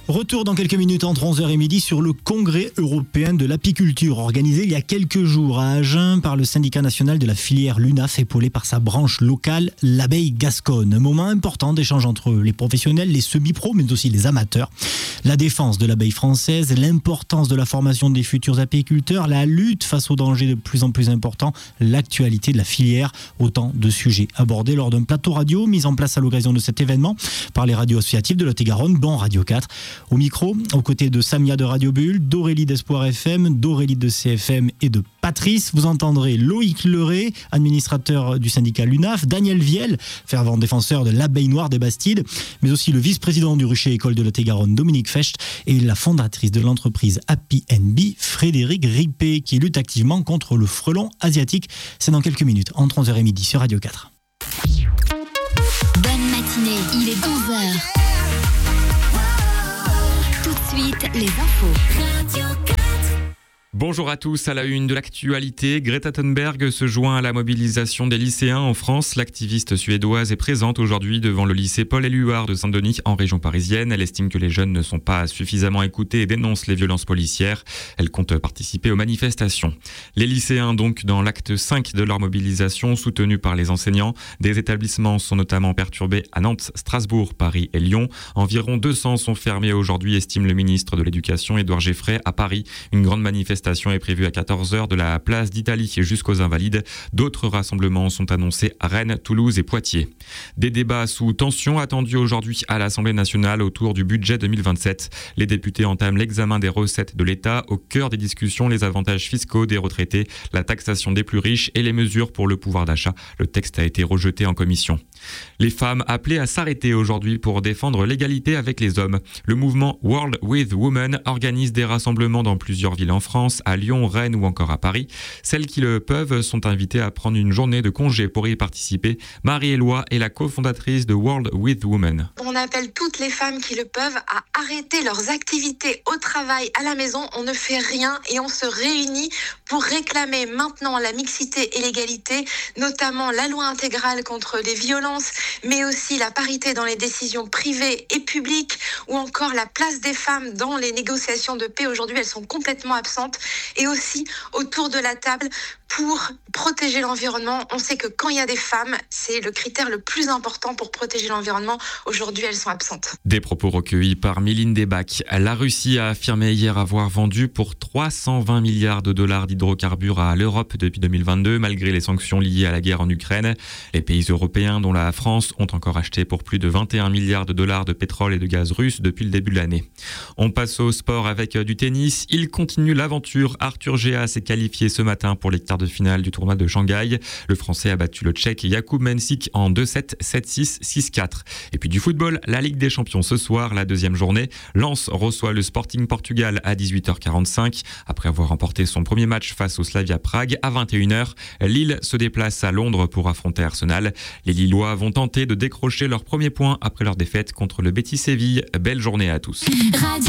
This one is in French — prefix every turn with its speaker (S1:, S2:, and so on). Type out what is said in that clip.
S1: Retour dans quelques minutes entre 11h et midi sur le Congrès européen de l'apiculture organisé il y a quelques jours à Agen par le syndicat national de la filière l'UNAF épaulé par sa branche locale, l'abeille gasconne. Un moment important d'échange entre les professionnels, les semi-pros mais aussi les amateurs. La défense de l'abeille française, l'importance de la formation des futurs apiculteurs, la lutte face aux dangers de plus en plus importants, l'actualité de la filière, autant de sujets abordés lors d'un plateau radio mis en place à l'occasion de cet événement par les radios associatives de Lot-et-Garonne, dont Radio 4. Au micro, aux côtés de Samia de Radio Bulle, d'Aurélie d'Espoir FM, d'Aurélie de CFM et de Patrice, vous entendrez Loïc Leray, administrateur du syndicat l'UNAF, Daniel Viel, fervent défenseur de l'abeille noire des Bastides, mais aussi le vice-président du Rucher École de Lot-et-Garonne, Dominique Fecht, et la fondatrice de l'entreprise Happy Bee, Frédéric Rippé, qui lutte activement contre le frelon asiatique. C'est dans quelques minutes, entre 11h et midi sur Radio 4.
S2: Bonne matinée, il est 11h. Tout de suite, les infos. Radio 4.
S3: Bonjour à tous, à la une de l'actualité, Greta Thunberg se joint à la mobilisation des lycéens en France. L'activiste suédoise est présente aujourd'hui devant le lycée Paul-Éluard de Saint-Denis en région parisienne. Elle estime que les jeunes ne sont pas suffisamment écoutés et dénonce les violences policières. Elle compte participer aux manifestations. Les lycéens donc dans l'acte 5 de leur mobilisation soutenus par les enseignants. Des établissements sont notamment perturbés à Nantes, Strasbourg, Paris et Lyon. Environ 200 sont fermés aujourd'hui, estime le ministre de l'Éducation Édouard Geffray à Paris. Une grande manifestation est prévue à 14h de la place d'Italie jusqu'aux Invalides. D'autres rassemblements sont annoncés à Rennes, Toulouse et Poitiers. Des débats sous tension attendus aujourd'hui à l'Assemblée nationale autour du budget 2027. Les députés entament l'examen des recettes de l'État. Au cœur des discussions, les avantages fiscaux des retraités, la taxation des plus riches et les mesures pour le pouvoir d'achat. Le texte a été rejeté en commission. Les femmes appelées à s'arrêter aujourd'hui pour défendre l'égalité avec les hommes. Le mouvement World with Women organise des rassemblements dans plusieurs villes en France, à Lyon, Rennes ou encore à Paris. Celles qui le peuvent sont invitées à prendre une journée de congé pour y participer. Marie-Éloi est la cofondatrice de World with Women.
S4: On appelle toutes les femmes qui le peuvent à arrêter leurs activités au travail, à la maison. On ne fait rien et on se réunit pour réclamer maintenant la mixité et l'égalité, notamment la loi intégrale contre les violences, mais aussi la parité dans les décisions privées et publiques, ou encore la place des femmes dans les négociations de paix. Aujourd'hui, elles sont complètement absentes. Et aussi autour de la table pour protéger l'environnement. On sait que quand il y a des femmes, c'est le critère le plus important pour protéger l'environnement. Aujourd'hui, elles sont absentes.
S3: Des propos recueillis par Méline Debac. La Russie a affirmé hier avoir vendu pour 320 milliards de dollars d'hydrocarbures à l'Europe depuis 2022, malgré les sanctions liées à la guerre en Ukraine. Les pays européens, dont la France, ont encore acheté pour plus de 21 milliards de dollars de pétrole et de gaz russe depuis le début de l'année. On passe au sport avec du tennis. Il continue l'aventure. Arthur Géas s'est qualifié ce matin pour les quarts de finale du tournoi de Shanghai. Le Français a battu le Tchèque Jakub Mensik en 2-7, 7-6, 6-4. Et puis du football, la Ligue des Champions ce soir, la deuxième journée. Lens reçoit le Sporting Portugal à 18h45. Après avoir remporté son premier match face au Slavia Prague à 21h, Lille se déplace à Londres pour affronter Arsenal. Les Lillois vont tenter de décrocher leur premier point après leur défaite contre le Betis Séville. Belle journée à tous.